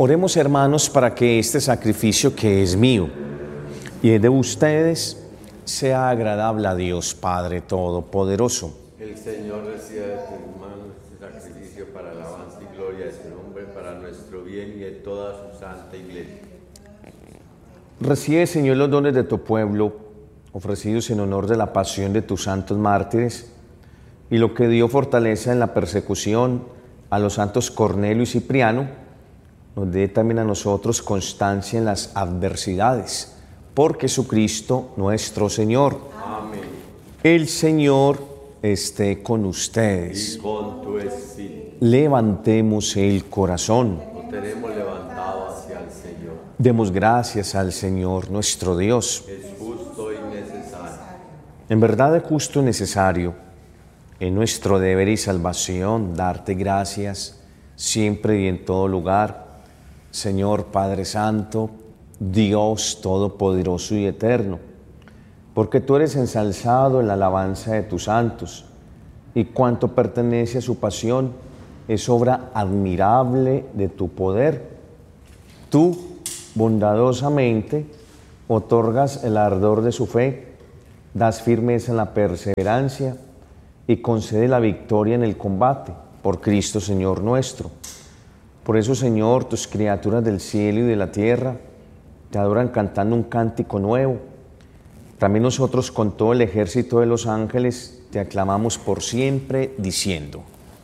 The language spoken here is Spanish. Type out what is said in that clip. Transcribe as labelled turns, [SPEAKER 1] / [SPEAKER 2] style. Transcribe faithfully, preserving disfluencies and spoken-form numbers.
[SPEAKER 1] Oremos, hermanos, para que este sacrificio que es mío y es de ustedes sea agradable a Dios Padre Todopoderoso.
[SPEAKER 2] El Señor reciba de tus manos este sacrificio para alabanza y gloria de su nombre, para nuestro bien y de toda su santa iglesia.
[SPEAKER 1] Recibe, Señor, los dones de tu pueblo, ofrecidos en honor de la pasión de tus santos mártires, y lo que dio fortaleza en la persecución a los santos Cornelio y Cipriano, nos dé también a nosotros constancia en las adversidades, por Jesucristo nuestro Señor.
[SPEAKER 2] Amén.
[SPEAKER 1] El Señor esté con ustedes.
[SPEAKER 2] Y con tu espíritu.
[SPEAKER 1] Levantemos el corazón.
[SPEAKER 2] Lo tenemos levantado hacia el Señor.
[SPEAKER 1] Demos gracias al Señor nuestro Dios.
[SPEAKER 2] Es justo y necesario.
[SPEAKER 1] En verdad es justo y necesario, en nuestro deber y salvación, darte gracias siempre y en todo lugar, Señor Padre Santo, Dios Todopoderoso y Eterno, porque tú eres ensalzado en la alabanza de tus santos, y cuanto pertenece a su pasión es obra admirable de tu poder. Tú, bondadosamente, otorgas el ardor de su fe, das firmeza en la perseverancia y concede la victoria en el combate, por Cristo Señor nuestro. Por eso, Señor, tus criaturas del cielo y de la tierra te adoran cantando un cántico nuevo. También nosotros, con todo el ejército de los ángeles, te aclamamos por siempre, diciendo: